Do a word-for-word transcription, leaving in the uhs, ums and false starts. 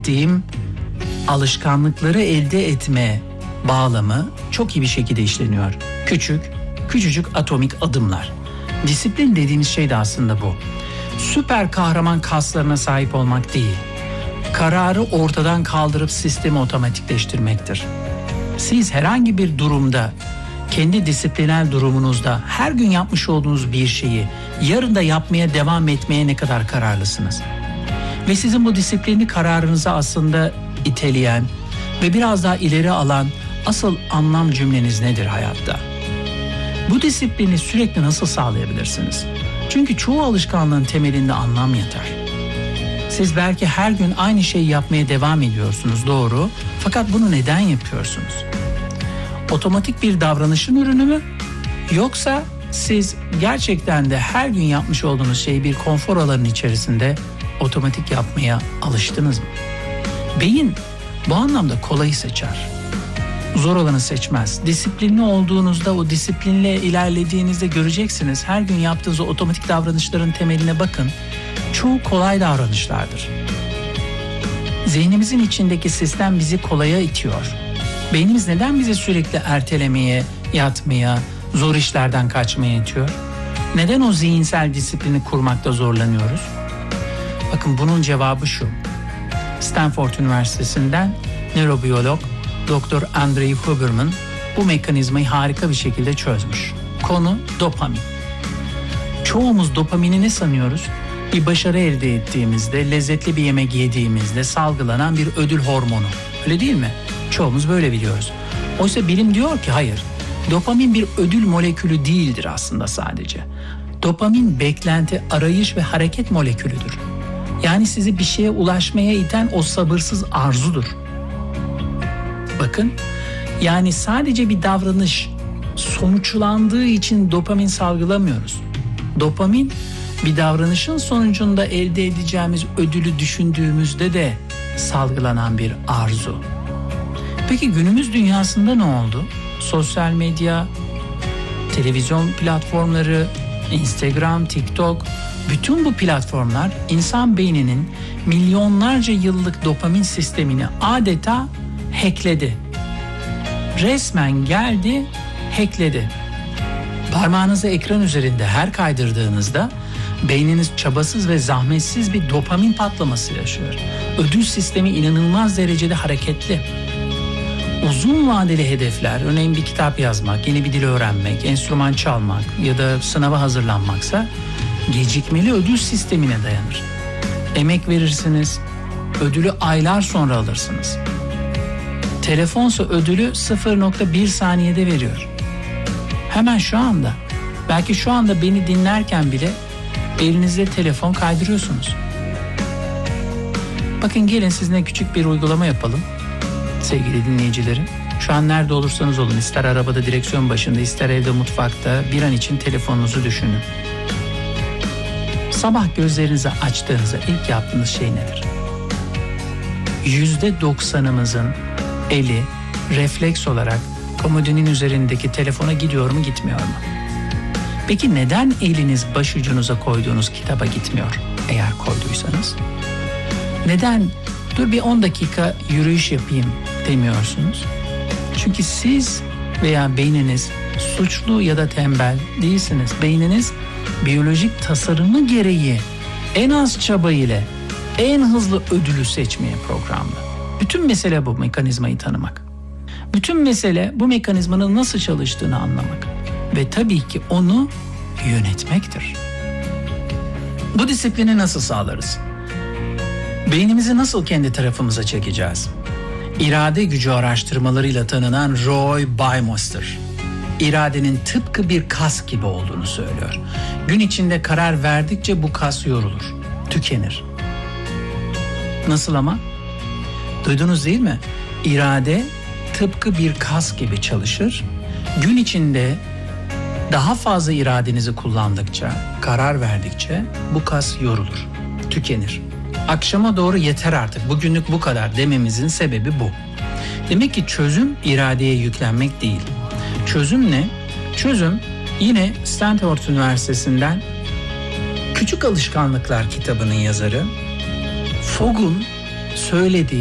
bahsettiğim alışkanlıkları elde etme bağlamı çok iyi bir şekilde işleniyor. Küçük, küçücük atomik adımlar. Disiplin dediğimiz şey de aslında bu. Süper kahraman kaslarına sahip olmak değil. Kararı ortadan kaldırıp sistemi otomatikleştirmektir. Siz herhangi bir durumda, kendi disiplinel durumunuzda her gün yapmış olduğunuz bir şeyi yarın da yapmaya devam etmeye ne kadar kararlısınız? Ve sizin bu disiplinli kararınızı aslında iteleyen ve biraz daha ileri alan asıl anlam cümleniz nedir hayatta? Bu disiplini sürekli nasıl sağlayabilirsiniz? Çünkü çoğu alışkanlığın temelinde anlam yatar. Siz belki her gün aynı şeyi yapmaya devam ediyorsunuz, doğru. Fakat bunu neden yapıyorsunuz? Otomatik bir davranışın ürünü mü? Yoksa siz gerçekten de her gün yapmış olduğunuz şeyi bir konfor alanının içerisinde otomatik yapmaya alıştınız mı? Beyin bu anlamda kolayı seçer. Zor olanı seçmez. Disiplinli olduğunuzda, o disiplinle ilerlediğinizde göreceksiniz. Her gün yaptığınız o otomatik davranışların temeline bakın. Çoğu kolay davranışlardır. Zihnimizin içindeki sistem bizi kolaya itiyor. Beynimiz neden bizi sürekli ertelemeye, yatmaya, zor işlerden kaçmaya itiyor? Neden o zihinsel disiplini kurmakta zorlanıyoruz? Bakın bunun cevabı şu. Stanford Üniversitesi'nden nörobiyolog Doktor Andrei Huberman bu mekanizmayı harika bir şekilde çözmüş. Konu dopamin. Çoğumuz dopamini ne sanıyoruz? Bir başarı elde ettiğimizde, lezzetli bir yemek yediğimizde salgılanan bir ödül hormonu. Öyle değil mi? Çoğumuz böyle biliyoruz. Oysa bilim diyor ki hayır. Dopamin bir ödül molekülü değildir aslında sadece. Dopamin beklenti, arayış ve hareket molekülüdür. Yani sizi bir şeye ulaşmaya iten o sabırsız arzudur. Bakın, yani sadece bir davranış sonuçlandığı için dopamin salgılamıyoruz. Dopamin bir davranışın sonucunda elde edeceğimiz ödülü düşündüğümüzde de salgılanan bir arzu. Peki günümüz dünyasında ne oldu? Sosyal medya, televizyon platformları, Instagram, TikTok, bütün bu platformlar insan beyninin milyonlarca yıllık dopamin sistemini adeta hackledi. Resmen geldi, hackledi. Parmağınızı ekran üzerinde her kaydırdığınızda beyniniz çabasız ve zahmetsiz bir dopamin patlaması yaşıyor. Ödül sistemi inanılmaz derecede hareketli. Uzun vadeli hedefler, örneğin bir kitap yazmak, yeni bir dil öğrenmek, enstrüman çalmak ya da sınava hazırlanmaksa gecikmeli ödül sistemine dayanır. Emek verirsiniz, ödülü aylar sonra alırsınız. Telefonsa ödülü sıfır nokta bir saniyede veriyor. Hemen şu anda, belki şu anda beni dinlerken bile elinizde telefon kaydırıyorsunuz. Bakın gelin sizinle küçük bir uygulama yapalım sevgili dinleyicilerim. Şu an nerede olursanız olun, ister arabada direksiyon başında, ister evde mutfakta, bir an için telefonunuzu düşünün. Sabah gözlerinizi açtığınızda ilk yaptığınız şey nedir? yüzde doksanımızın eli refleks olarak komodinin üzerindeki telefona gidiyor mu gitmiyor mu? Peki neden eliniz başucunuza koyduğunuz kitaba gitmiyor eğer koyduysanız? Neden dur bir on dakika yürüyüş yapayım demiyorsunuz? Çünkü siz veya beyniniz suçlu ya da tembel değilsiniz. Beyniniz biyolojik tasarımı gereği en az çaba ile en hızlı ödülü seçmeye programlı. Bütün mesele bu mekanizmayı tanımak. Bütün mesele bu mekanizmanın nasıl çalıştığını anlamak. Ve tabii ki onu yönetmektir. Bu disiplini nasıl sağlarız? Beynimizi nasıl kendi tarafımıza çekeceğiz? İrade gücü araştırmalarıyla tanınan Roy Baumeister, iradenin tıpkı bir kas gibi olduğunu söylüyor. Gün içinde karar verdikçe bu kas yorulur, tükenir. Nasıl ama? Duydunuz değil mi? İrade tıpkı bir kas gibi çalışır. Gün içinde daha fazla iradenizi kullandıkça, karar verdikçe bu kas yorulur, tükenir. Akşama doğru yeter artık, bugünlük bu kadar dememizin sebebi bu. Demek ki çözüm iradeye yüklenmek değil. Çözüm ne? Çözüm yine Stanford Üniversitesi'nden Küçük Alışkanlıklar kitabının yazarı Fogg'un söylediği